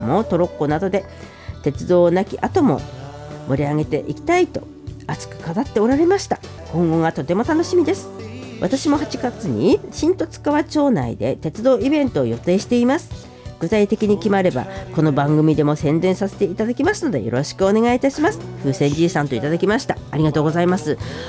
もトロッコなどで鉄道なき後も盛り上げていきたいと熱く語っておられました。今後がとても楽しみです。私も8月に新十津川町内で鉄道イベントを予定しています。具体的に決まればこの番組でも宣伝させていただきますのでよろしくお願いいたします。風船じいさんといただきました。ありがとうございます。